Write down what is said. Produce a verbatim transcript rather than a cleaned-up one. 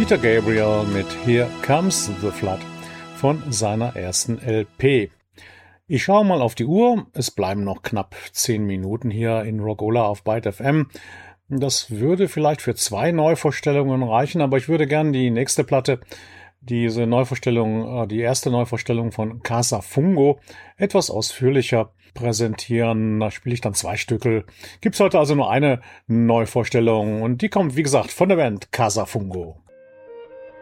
Peter Gabriel mit Here Comes the Flood von seiner ersten L P. Ich schaue mal auf die Uhr. Es bleiben noch knapp zehn Minuten hier in Rockola auf Byte F M. Das würde vielleicht für zwei Neuvorstellungen reichen, aber ich würde gerne die nächste Platte, diese Neuvorstellung, die erste Neuvorstellung von Casa Fungo, etwas ausführlicher präsentieren. Da spiele ich dann zwei Stückel. Gibt's heute also nur eine Neuvorstellung und die kommt, wie gesagt, von der Band Casa Fungo.